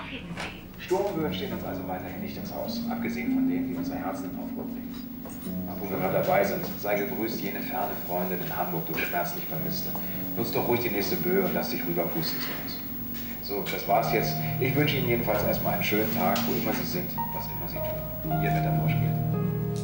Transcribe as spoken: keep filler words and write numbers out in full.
Sturmböen stehen uns also weiterhin nicht ins Haus, abgesehen von denen, die unsere Herzen in Aufruhr bringen. Aber wo wir gerade dabei sind, sei gegrüßt jene ferne Freundin in Hamburg, du schmerzlich Vermisste. Nutz doch ruhig die nächste Böe und lass dich rüberpusten zu uns. So, das war's jetzt. Ich wünsche Ihnen jedenfalls erstmal einen schönen Tag, wo immer Sie sind, was immer Sie tun. Ihr Wetterfrosch geht.